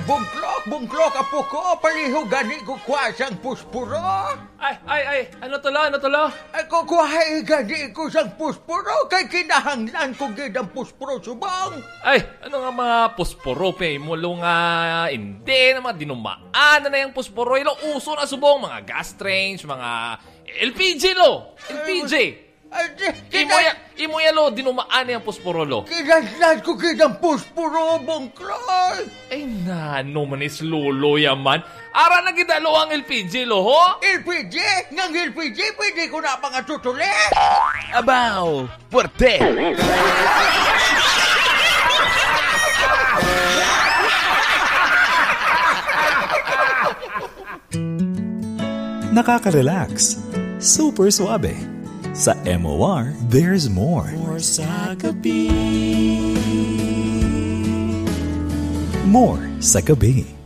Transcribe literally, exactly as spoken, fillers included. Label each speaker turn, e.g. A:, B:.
A: bungklok, bungklok, apo ko, paliho gani ko kwa sang puspuro.
B: Ay, ay, ay, ano to lo, ano to lo?
A: Ako kuhay gani ko sang puspuro, kay kinahanglan ko gid ang puspuro subong.
B: Ay, ano nga mga pusporo, pe, mulo nga, hindi na mga dinumaan na na yung pusporo, ilo, uso na subong, mga gas trains, mga L P G lo, L P G.
A: Ay,
B: Imoya, imoya lo, dinumaan na yung pusporo lo.
A: kinahanglan ko gid ang puspuro, bungklok.
B: Ay, nano man is lolo yaman. Ara na gidalo ang L P G lo, ho?
A: L P G? Ngang L P G, pwede ko na pang atutuli.
C: Abaw, puwerte!
D: Nakaka-relax. Super suabe. Sa M O R, there's more.
E: More sa gabi.
D: More sa gabi.